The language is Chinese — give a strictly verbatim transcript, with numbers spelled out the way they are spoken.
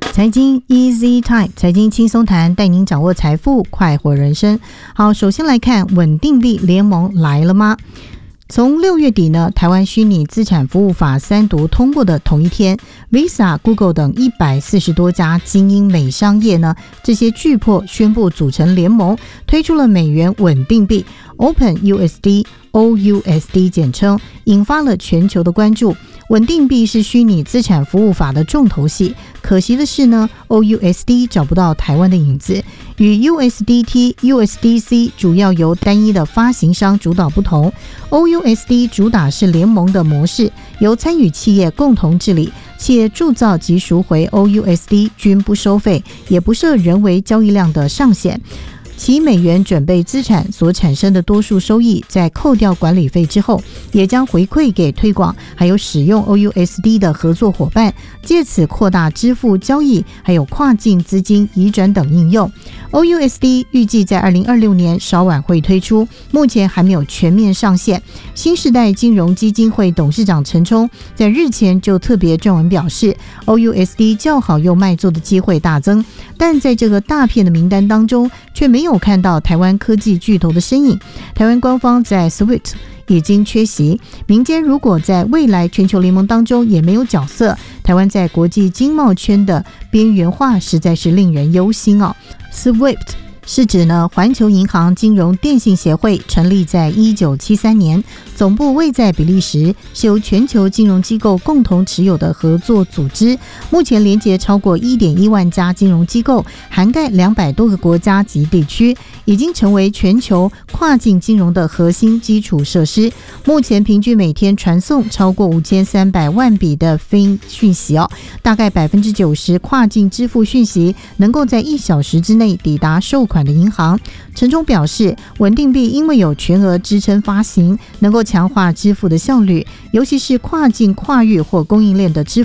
财经 Easy Time， 财经轻松谈，带您掌握财富，快活人生。好，首先来看稳定币联盟来了吗？从六月底呢，台湾虚拟资产服务法三读通过的同一天 ，Visa、Google 等一百四十多家精英美商业呢，这些巨擘宣布组成联盟，推出了美元稳定币 OpenUSD。O U S D 简称，引发了全球的关注。稳定币是虚拟资产服务法的重头戏，可惜的是呢 ，O U S D 找不到台湾的影子。与 U S D T、U S D C 主要由单一的发行商主导不同 ，O U S D 主打是联盟的模式，由参与企业共同治理，企业铸造及赎回 O U S D 均不收费，也不设人为交易量的上限。其美元准备资产所产生的多数收益，在扣掉管理费之后，也将回馈给推广还有使用 O U S D 的合作伙伴，借此扩大支付交易，还有跨境资金移转等应用。O U S D 预计在二零二六年稍晚会推出，目前还没有全面上线。新时代金融基金会董事长陈冲在日前就特别撰文表示 ，O U S D 较好又卖座的机会大增，但在这个大片的名单当中，却没有看到台湾科技巨头的身影。台湾官方在 SWIFT 已经缺席，民间如果在未来全球联盟当中也没有角色，台湾在国际经贸圈的边缘化实在是令人忧心哦。SWIFT 是指呢环球银行金融电信协会，成立在一九七三年，总部位在比利时，是由全球金融机构共同持有的合作组织。目前连结超过 一点一万家金融机构，涵盖两百多个国家及地区，已经成为全球跨境金融的核心基础设施。目前平均每天传送超过五千三百万笔的 F I N 讯息哦，大概 百分之九十 跨境支付讯息能够在一小时之内抵达收款的银行。陈冲表示，稳定币因为有全额支撑发行，能够强化支付的效率，尤其是跨境跨域或供应链的支付